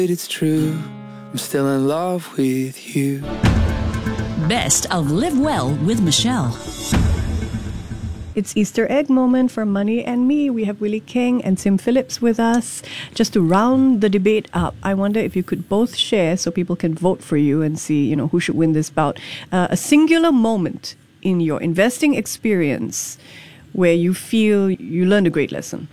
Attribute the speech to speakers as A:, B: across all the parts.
A: It's true, I'm still in love with you.
B: Best of Live Well with Michelle.
C: It's Easter egg moment for Money and Me. We have Willie King and Tim Phillips with us. Just to round the debate up, I wonder if you could both share so people can vote for you and see, who should win this bout. A singular moment in your investing experience where you feel you learned a great lesson.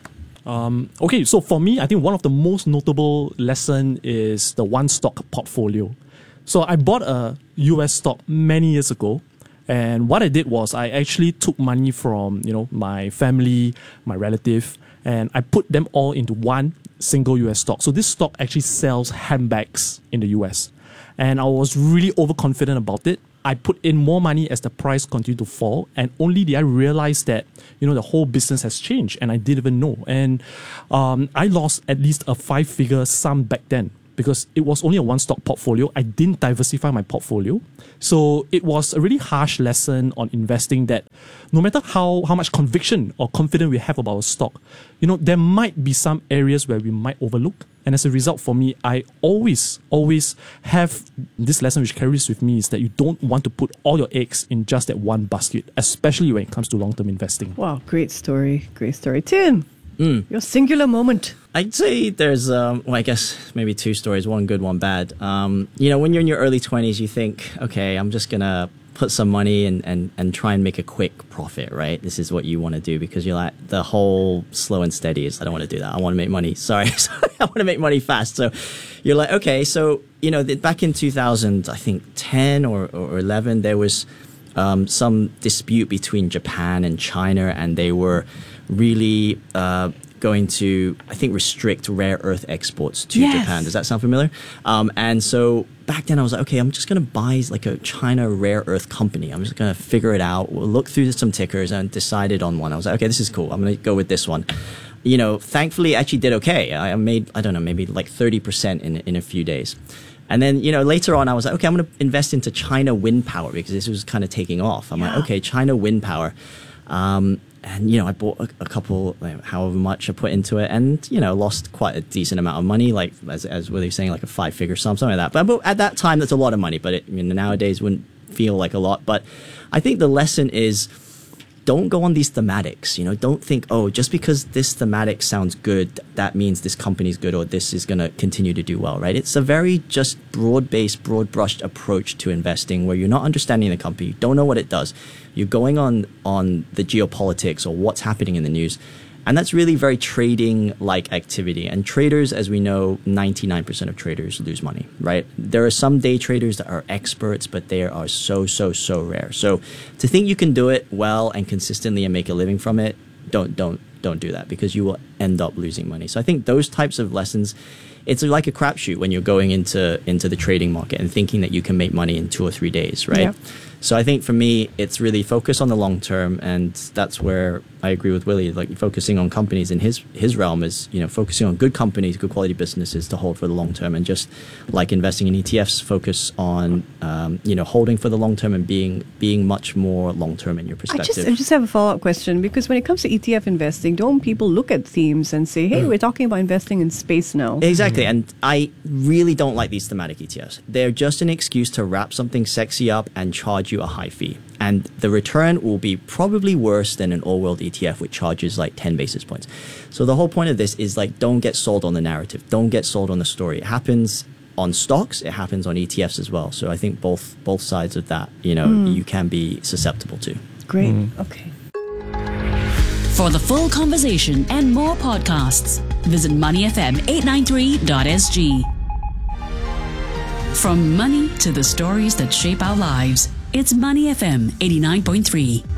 D: Okay, so for me, I think one of the most notable lesson is the one stock portfolio. So I bought a US stock many years ago. And what I did was I actually took money from, my family, my relative, and I put them all into one single US stock. So this stock actually sells handbags in the US. And I was really overconfident about it. I put in more money as the price continued to fall, and only did I realize that, the whole business has changed, and I didn't even know. And I lost at least a 5-figure sum back then, because it was only a one-stock portfolio. I didn't diversify my portfolio. So it was a really harsh lesson on investing that no matter how much conviction or confidence we have about a stock, there might be some areas where we might overlook. And as a result, for me, I always have this lesson which carries with me is that you don't want to put all your eggs in just that one basket, especially when it comes to long-term investing.
C: Wow, great story. Great story. Tim, your singular moment.
E: I'd say there's, I guess maybe two stories, one good, one bad. When you're in your early 20s, you think, okay, I'm just going to put some money and try and make a quick profit, right? This is what you want to do because you're like, the whole slow and steady is, I don't want to do that. I want to make money. Sorry. I want to make money fast. So you're like, okay, so, back in 2000, I think 10 or 11, there was some dispute between Japan and China, and they were really going to, I think, restrict rare earth exports to Japan. Does that sound familiar? And so back then I was like, okay, I'm just going to buy like a China rare earth company. I'm just going to figure it out. We'll look through some tickers and decided on one. I was like, okay, this is cool. I'm going to go with this one. Thankfully I actually did okay. I made, I don't know, maybe like 30% in a few days. And then, later on I was like, okay, I'm going to invest into China wind power because this was kind of taking off. I'm like, okay, China wind power. And, I bought a couple, however much I put into it and, lost quite a decent amount of money, like as Willie was saying, like a 5-figure sum, something like that. But at that time, that's a lot of money, but nowadays wouldn't feel like a lot. But I think the lesson is don't go on these thematics, don't think, oh, just because this thematic sounds good, that means this company's good or this is going to continue to do well, right? It's a very just broad-based, broad-brushed approach to investing where you're not understanding the company, you don't know what it does. You're going on the geopolitics or what's happening in the news. And that's really very trading-like activity. And traders, as we know, 99% of traders lose money, right? There are some day traders that are experts, but they are so rare. So to think you can do it well and consistently and make a living from it, don't do that because you will end up losing money. So I think those types of lessons, it's like a crapshoot when you're going into the trading market and thinking that you can make money in 2 or 3 days, right? Yeah. So I think for me, it's really focus on the long term, and that's where I agree with Willie. Like focusing on companies in his realm is focusing on good companies, good quality businesses to hold for the long term, and just like investing in ETFs, focus on holding for the long term and being much more long term in your perspective.
C: I just have a follow up question because when it comes to ETF investing, don't people look at themes and say, hey, we're talking about investing in space now?
E: Exactly, and I really don't like these thematic ETFs. They're just an excuse to wrap something sexy up and charge you a high fee. And the return will be probably worse than an all-world ETF, which charges like 10 basis points. So the whole point of this is like, don't get sold on the narrative. Don't get sold on the story. It happens on stocks. It happens on ETFs as well. So I think both sides of that, you can be susceptible to.
C: Great. Okay.
B: For the full conversation and more podcasts, visit moneyfm893.sg. From money to the stories that shape our lives, it's Money FM 89.3.